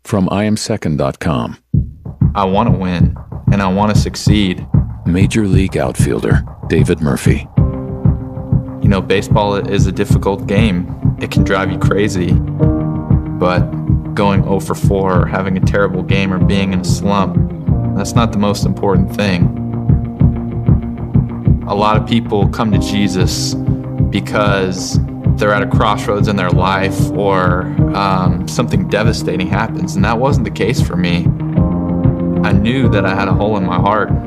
From IamSecond.com. I want to win, and I want to succeed. Major League outfielder David Murphy. You know, baseball is a difficult game. It can drive you crazy. But going 0 for 4 or having a terrible game or being in a slump, that's not the most important thing. A lot of people come to Jesus because they're at a crossroads in their life or something devastating happens, and that wasn't the case for me. I knew that I had a hole in my heart.